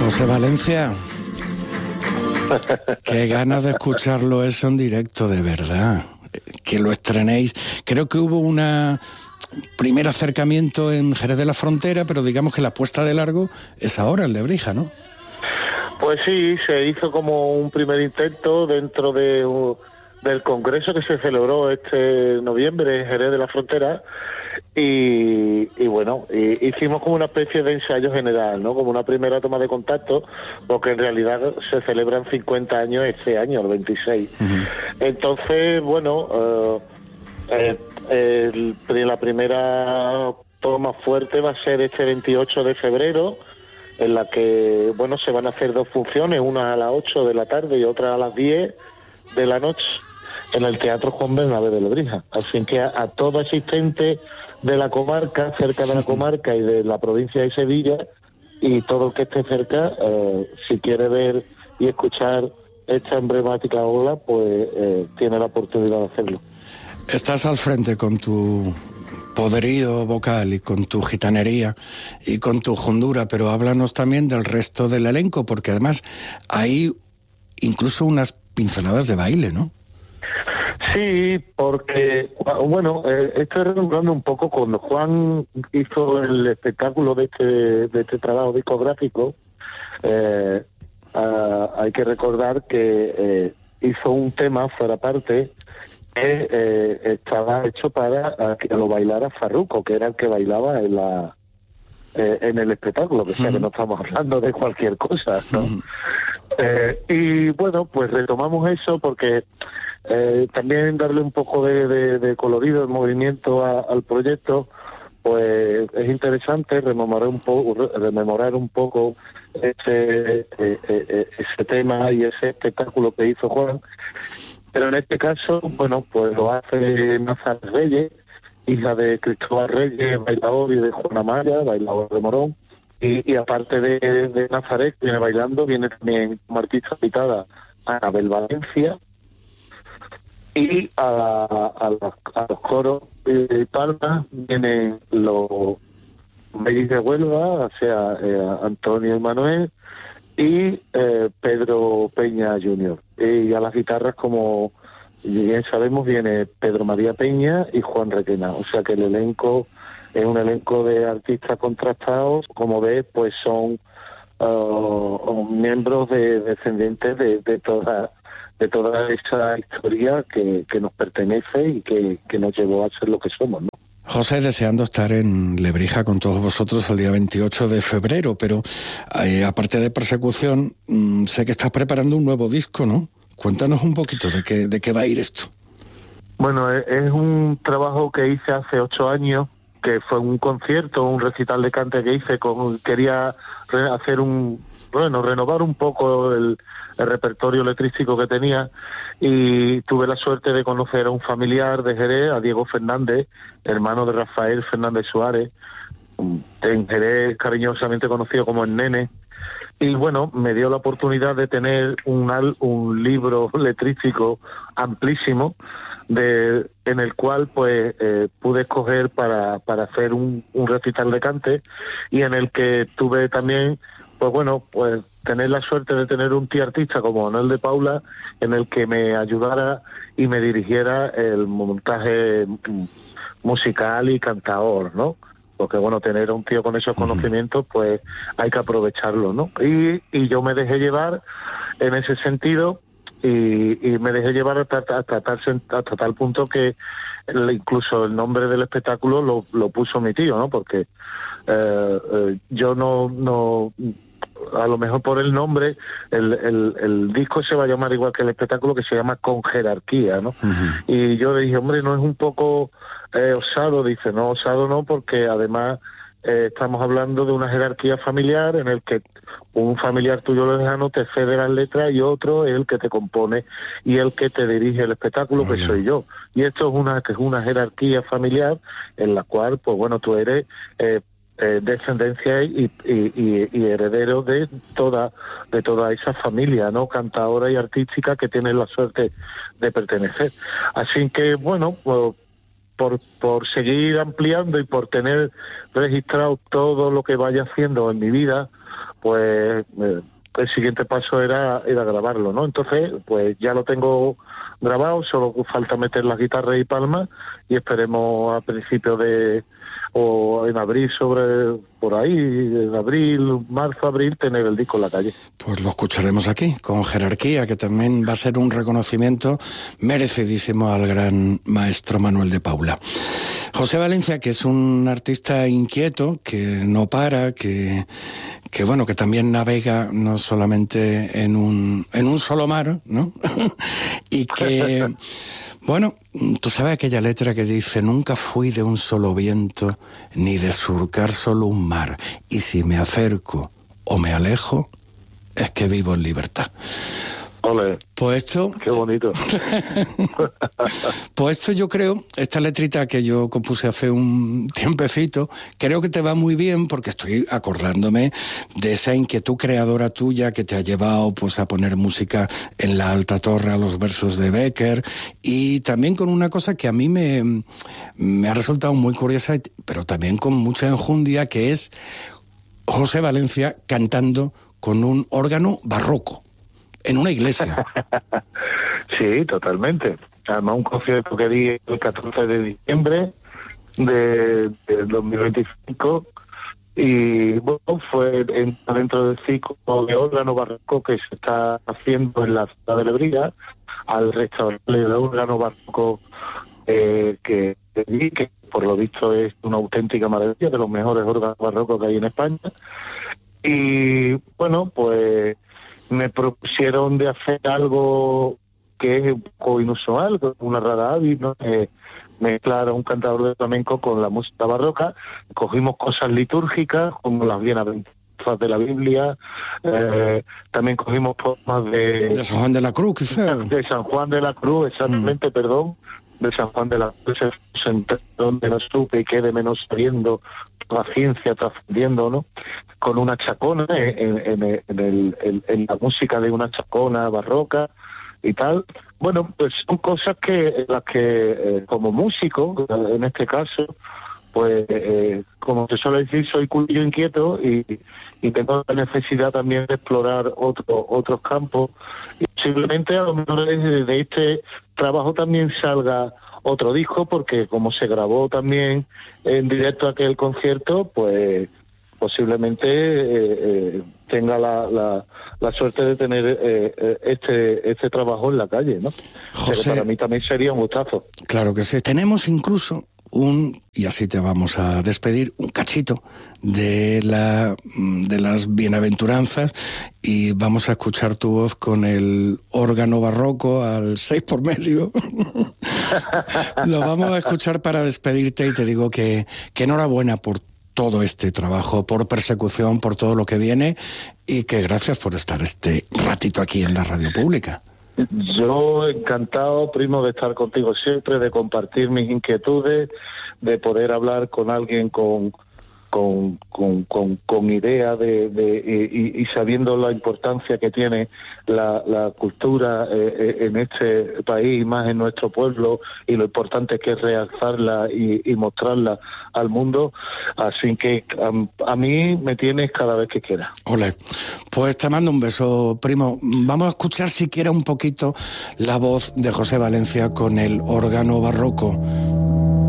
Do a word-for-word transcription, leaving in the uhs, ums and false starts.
José Valencia, qué ganas de escucharlo eso en directo, de verdad. Que lo estrenéis. Creo que hubo una primer acercamiento en Jerez de la Frontera, pero digamos que la puesta de largo es ahora en Lebrija, ¿no? Pues sí, se hizo como un primer intento dentro de uh, del congreso que se celebró este noviembre en Jerez de la Frontera. Y, y bueno, y, hicimos como una especie de ensayo general, ¿no? Como una primera toma de contacto, porque en realidad se celebran cincuenta años este año, el veintiséis. Uh-huh. Entonces, bueno, uh, eh, el, la primera toma fuerte va a ser este veintiocho de febrero, en la que, bueno, se van a hacer dos funciones, una a las ocho de la tarde y otra a las diez de la noche, en el Teatro Juan Bernabé de Lebrija. Así que a, a todo asistente de la comarca, cerca de la comarca y de la provincia de Sevilla, y todo el que esté cerca, eh, si quiere ver y escuchar esta emblemática obra, pues eh, tiene la oportunidad de hacerlo. Estás al frente con tu poderío vocal y con tu gitanería y con tu hondura, pero háblanos también del resto del elenco, porque además hay incluso unas pinceladas de baile, ¿no? Sí, porque, bueno, eh, estoy recordando un poco cuando Juan hizo el espectáculo de este, de este trabajo discográfico. Eh, uh, hay que recordar que eh, hizo un tema fuera parte que eh, estaba hecho para que lo bailara Farruko, que era el que bailaba en la eh, en el espectáculo, que sea que no estamos hablando de cualquier cosa, ¿no? Eh, y bueno, pues retomamos eso porque eh, también darle un poco de, de, de colorido, de movimiento a, al proyecto, pues es interesante rememorar un poco, rememorar un poco ese, eh, eh, ese tema y ese espectáculo que hizo Juan. Pero en este caso, bueno, pues lo hace Nazaret Reyes, hija de Cristóbal Reyes, bailador, y de Juana Maya, bailador de Morón. Y, y aparte de, de Nazaret, que viene bailando, viene también como artista invitada Anabel Valencia. Y a, a, los, a los coros de Palma vienen los Bellis de Huelva, o sea, eh, Antonio y Manuel, y eh, Pedro Peña junior Y a las guitarras, como bien sabemos, viene Pedro María Peña y Juan Requena. O sea que el elenco es un elenco de artistas contrastados. Como ves, pues son uh, miembros de, descendientes de, de toda de toda esa historia que, que nos pertenece y que, que nos llevó a ser lo que somos, ¿no? José, deseando estar en Lebrija con todos vosotros el día veintiocho de febrero, pero eh, aparte de Persecución, mmm, sé que estás preparando un nuevo disco, ¿no? Cuéntanos un poquito de qué, de qué va a ir esto. Bueno, es, es un trabajo que hice hace ocho años, que fue un concierto, un recital de cante que hice, con, quería re, hacer un, bueno, renovar un poco el, el repertorio letrístico que tenía, y tuve la suerte de conocer a un familiar de Jerez, a Diego Fernández, hermano de Rafael Fernández Suárez, en Jerez cariñosamente conocido como el Nene. Y bueno, me dio la oportunidad de tener un, un libro letrístico amplísimo, de, en el cual pues eh, pude escoger para, para hacer un, un recital de cante, y en el que tuve también, pues bueno, pues tener la suerte de tener un tío artista como Manuel de Paula, en el que me ayudara y me dirigiera el montaje musical y cantador, ¿no? Porque bueno, tener a un tío con esos conocimientos, pues hay que aprovecharlo, ¿no? Y, y yo me dejé llevar en ese sentido, y, y me dejé llevar hasta, hasta, hasta, hasta tal punto que el, incluso el nombre del espectáculo lo, lo puso mi tío, ¿no? Porque eh, eh, yo no, no, a lo mejor por el nombre, el, el, el disco se va a llamar igual que el espectáculo, que se llama Con Jerarquía, ¿no? Uh-huh. Y yo le dije, hombre, ¿no es un poco eh, osado? Dice, no, osado no, porque además eh, estamos hablando de una jerarquía familiar en el que un familiar tuyo lejano te cede las letras y otro es el que te compone y el que te dirige el espectáculo, uh-huh. que soy yo. Y esto es una, que es una jerarquía familiar en la cual, pues bueno, tú eres eh, Eh, descendencia y, y, y, y heredero de toda de toda esa familia, ¿no?, cantadora y artística que tiene la suerte de pertenecer. Así que bueno, pues, por por seguir ampliando y por tener registrado todo lo que vaya haciendo en mi vida, pues eh, el siguiente paso era, era grabarlo, ¿no? Entonces, pues ya lo tengo grabado, solo falta meter las guitarras y palmas y esperemos a principios de, o en abril, sobre por ahí, en abril, marzo, abril, tener el disco en la calle. Pues lo escucharemos aquí, con Jerarquía, que también va a ser un reconocimiento merecidísimo al gran maestro Manuel de Paula. José Valencia, que es un artista inquieto, que no para, que, que bueno, que también navega no solamente en un, en un solo mar, ¿no? Y que, bueno, tú sabes aquella letra que dice: nunca fui de un solo viento, ni de surcar solo un mar, y si me acerco o me alejo, es que vivo en libertad. Ole. Pues esto... Qué bonito. Pues esto yo creo, esta letrita que yo compuse hace un tiempecito, creo que te va muy bien porque estoy acordándome de esa inquietud creadora tuya que te ha llevado pues a poner música en la alta torre a los versos de Bécquer, y también con una cosa que a mí me, me ha resultado muy curiosa, pero también con mucha enjundia, que es José Valencia cantando con un órgano barroco en una iglesia. Sí, totalmente. Además, un concierto que di el catorce de diciembre de, del dos mil veinticinco, y bueno, fue en, dentro del ciclo de órgano barroco que se está haciendo en la ciudad de Lebría, al restaurante de órgano barroco eh, que di, que por lo visto es una auténtica maravilla, de los mejores órganos barrocos que hay en España. Y bueno, pues me propusieron de hacer algo que es un poco inusual, una rara avis, ¿no? Eh, mezclar a un cantador de flamenco con la música barroca. Cogimos cosas litúrgicas, como las bienaventuranzas de la Biblia, eh, también cogimos poemas de... De San Juan de la Cruz, quizás. De San Juan de la Cruz, exactamente, mm. perdón, de San Juan de la Cruz, donde no supe y quede menos sabiendo, la ciencia trascendiendo, ¿no? Con una chacona, en, en, en, el, en, en la música de una chacona barroca y tal. Bueno, pues son cosas que las que eh, como músico, en este caso, pues eh, como se suele decir, soy culillo inquieto y, y tengo la necesidad también de explorar otro, otros campos, y posiblemente a lo mejor de, de este trabajo también salga otro disco, porque como se grabó también en directo aquel concierto, pues posiblemente eh, eh, tenga la, la, la suerte de tener eh, este este trabajo en la calle, ¿no? José, pero para mí también sería un gustazo. Claro que sí. Tenemos incluso un, y así te vamos a despedir, un cachito de la de las bienaventuranzas, y vamos a escuchar tu voz con el órgano barroco al seis por medio. Lo vamos a escuchar para despedirte, y te digo que, que enhorabuena por todo este trabajo, por Persecución, por todo lo que viene, y que gracias por estar este ratito aquí en la radio pública. Yo encantado, primo, de estar contigo siempre, de compartir mis inquietudes, de poder hablar con alguien con con con, con, con idea de, de y, y sabiendo la importancia que tiene la, la cultura eh, en este país, más en nuestro pueblo, y lo importante que es realzarla y, y mostrarla al mundo. Así que a, a mí me tienes cada vez que quieras. Ole, pues te mando un beso, primo. Vamos a escuchar siquiera un poquito la voz de José Valencia con el órgano barroco.